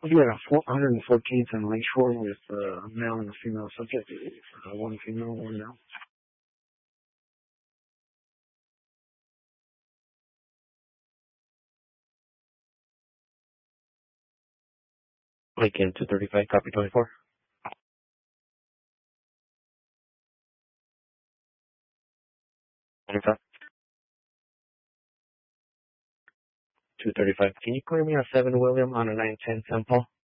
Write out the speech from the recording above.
Yeah, 114th and Lakeshore with a male and a female subject. One female, one male. Lincoln 235, copy 24. 235. Can you clear me a 7 William on a 910 St. Paul?